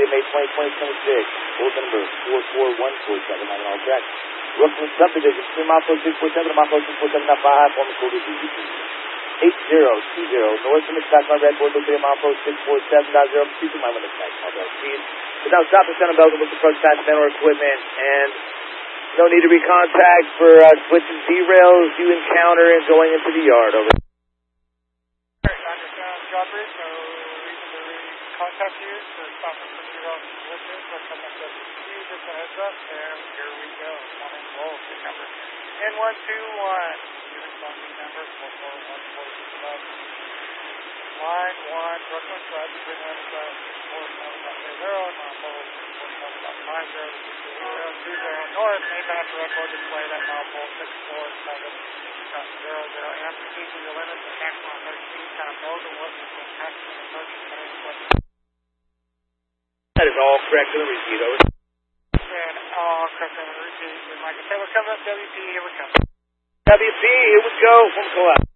May 2026. Board number 44147. I'm all track. Brooklyn Subdivision, 3 mile post 647, mile post 647.5, former school district. 8020, north limit maximum red board, 3 mile post 647.0, 2 mile limit maximum speed. Without stopping, Center Belgium with approach past men or equipment, and no need to recontact for switching derails you encounter and going into the yard. Over. Understand, Jobbridge, no reason to contact you for stopping for derails and switches. Let's come up with just a heads up, and here we go. Morning roll, pick number N121. Unit booking number 44147. Line 1, Brooklyn Drive, between them is 647.0, mile 647.50, north, main path record display that mile 647.00, and proceed to the limits of maximum 13, time Belgium, Western, Western, emergency, That is all correct to the repeat, over. And all correct to the repeat. Like I said, we're coming up, WP, here we come. WP, here we go, from collapse.